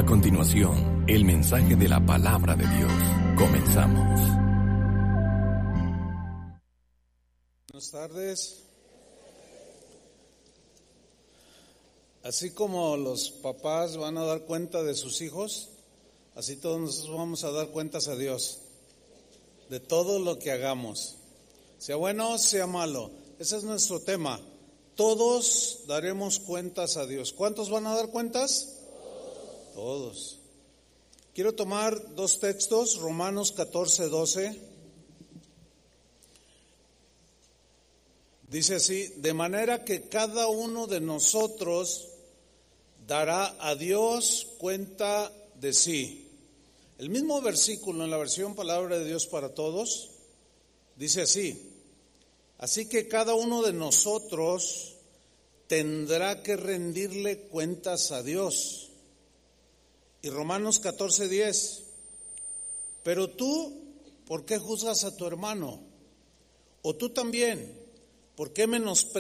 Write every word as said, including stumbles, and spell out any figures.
A continuación, el mensaje de la palabra de Dios. Comenzamos. Buenas tardes. Así como los papás van a dar cuenta de sus hijos, así todos nosotros vamos a dar cuentas a Dios de todo lo que hagamos, sea bueno, sea malo. Ese es nuestro tema. Todos daremos cuentas a Dios. ¿Cuántos van a dar cuentas? Todos. Todos. Quiero tomar dos textos, Romanos catorce, doce. Dice así: de manera que cada uno de nosotros dará a Dios cuenta de sí. El mismo versículo en la versión Palabra de Dios para Todos dice así: así que cada uno de nosotros tendrá que rendirle cuentas a Dios. Y Romanos catorce, diez, pero tú, ¿por qué juzgas a tu hermano? O tú también, ¿por qué menosprecias